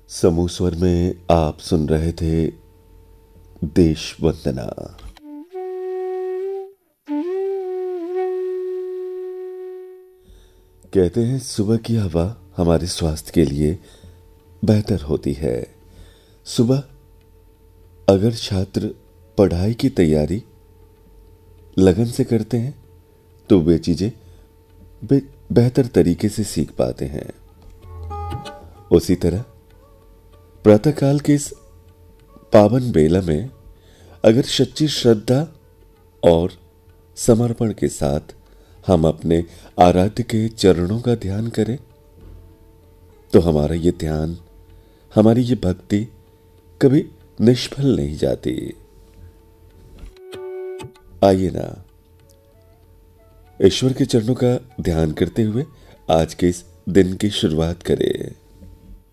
समूह स्वर में आप सुन रहे थे देश वंदना। कहते हैं सुबह की हवा हमारे स्वास्थ्य के लिए बेहतर होती है। सुबह अगर छात्र पढ़ाई की तैयारी लगन से करते हैं तो वे चीजें बेहतर तरीके से सीख पाते हैं। उसी तरह प्रातःकाल के इस पावन बेला में अगर सच्ची श्रद्धा और समर्पण के साथ हम अपने आराध्य के चरणों का ध्यान करें तो हमारा ये ध्यान, हमारी ये भक्ति कभी निष्फल नहीं जाती। आइए ना ईश्वर के चरणों का ध्यान करते हुए आज के इस दिन की शुरुआत करें।